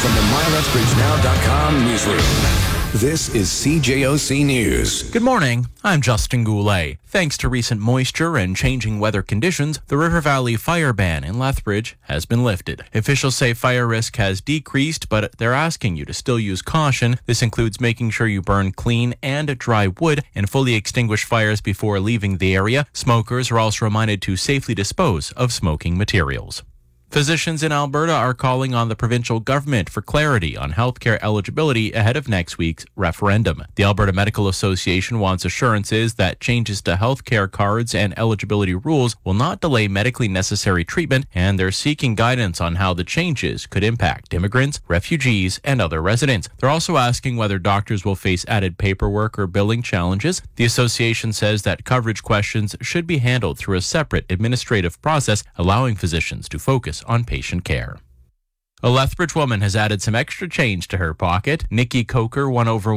from the MyLethBridgeNow.com newsroom. This is CJOC News. Good morning. I'm Justin Goulet. Thanks to recent moisture and changing weather conditions, the River Valley fire ban in Lethbridge has been lifted. Officials say fire risk has decreased, but they're asking you to still use caution. This includes making sure you burn clean and dry wood and fully extinguish fires before leaving the area. Smokers are also reminded to safely dispose of smoking materials. Physicians in Alberta are calling on the provincial government for clarity on healthcare eligibility ahead of next week's referendum. The Alberta Medical Association wants assurances that changes to healthcare cards and eligibility rules will not delay medically necessary treatment, and they're seeking guidance on how the changes could impact immigrants, refugees, and other residents. They're also asking whether doctors will face added paperwork or billing challenges. The association says that coverage questions should be handled through a separate administrative process, allowing physicians to focus on patient care. A Lethbridge woman has added some extra change to her pocket. Nikki Coker won over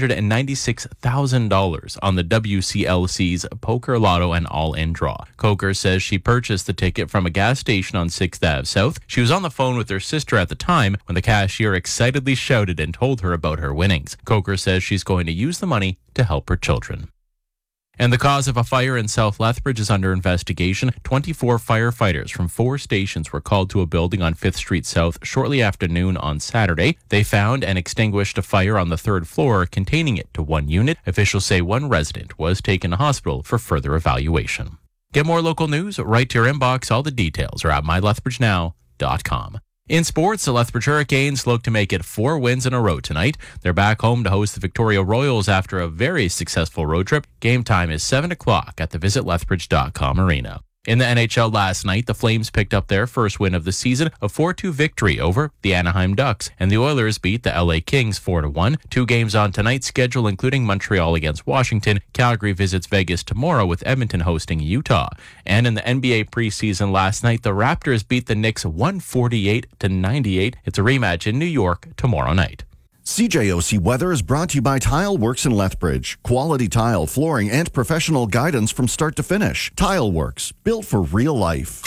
$196,000 on the WCLC's Poker Lotto and All-In draw. Coker says she purchased the ticket from a gas station on 6th Ave South. She was on the phone with her sister at the time when the cashier excitedly shouted and told her about her winnings. Coker says she's going to use the money to help her children. And the cause of a fire in South Lethbridge is under investigation. 24 firefighters from 4 stations were called to a building on 5th Street South shortly after noon on Saturday. They found and extinguished a fire on the 3rd floor containing it to 1 unit. Officials say 1 resident was taken to hospital for further evaluation. Get more local news right to your inbox. All the details are at mylethbridgenow.com. In sports, the Lethbridge Hurricanes look to make it 4 wins in a row tonight. They're back home to host the Victoria Royals after a very successful road trip. Game time is 7 o'clock at the visitlethbridge.com arena. In the NHL last night, the Flames picked up their first win of the season, a 4-2 victory over the Anaheim Ducks, and the Oilers beat the LA Kings 4-1. 2 games on tonight's schedule, including Montreal against Washington. Calgary visits Vegas tomorrow with Edmonton hosting Utah. And in the NBA preseason last night, the Raptors beat the Knicks 148-98. It's a rematch in New York tomorrow night. CJOC Weather is brought to you by Tile Works in Lethbridge. Quality tile, flooring, and professional guidance from start to finish. Tile Works, built for real life.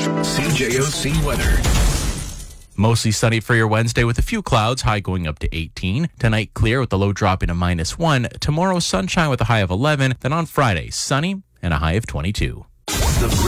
CJOC Weather. Mostly sunny for your Wednesday with a few clouds, high going up to 18. Tonight, clear with the low dropping to -1. Tomorrow, sunshine with a high of 11. Then on Friday, sunny and a high of 22.